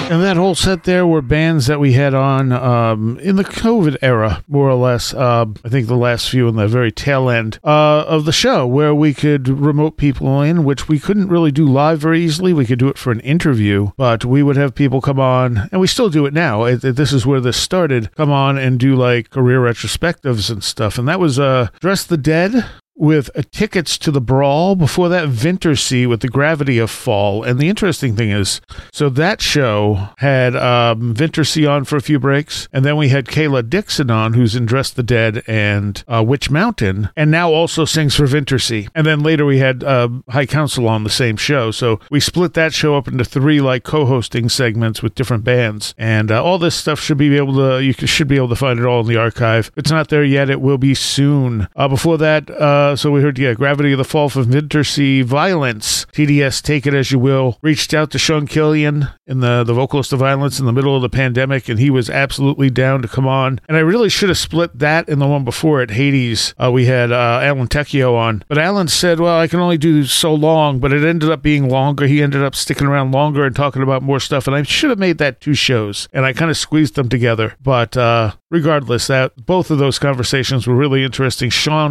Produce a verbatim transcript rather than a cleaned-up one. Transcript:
And that whole set there were bands that we had on um, in the COVID era, more or less. Uh, I think the last few in the very tail end uh, of the show, where we could remote people in, which we couldn't really do live very easily. We could do it for an interview, but we would have people come on, and we still do it now. It, it, this is where this started. Come on and do like career retrospectives and stuff. And that was uh, Dress the Dead with uh, Tickets to the Brawl. Before that, Vintersea with The Gravity of Fall. And the interesting thing is, so that show had um, Vintersea on for a few breaks, and then we had Kayla Dixon on, who's in Dress the Dead and uh, Witch Mountain, and now also sings for Vintersea. And then later we had uh, High Council on the same show. So we split that show up into three like co-hosting segments with different bands. And uh, all this stuff should be able to, you should be able to find it all in the archive. If it's not there yet, it will be soon. Uh, before that, uh, so we heard, yeah, Gravity of the Fall from Vintersea, Violence, T D S, Take It As You Will. Reached out to Sean Killian, in the, the vocalist of Violence, in the middle of the pandemic, and he was absolutely down to come on. And I really should have split that and the one before it, Hades. Uh, we had uh, Alan Tecchio on. But Alan said, well, I can only do so long, but it ended up being longer. He ended up sticking around longer and talking about more stuff, and I should have made that two shows, and I kind of squeezed them together. But uh, regardless, that both of those conversations were really interesting. Sean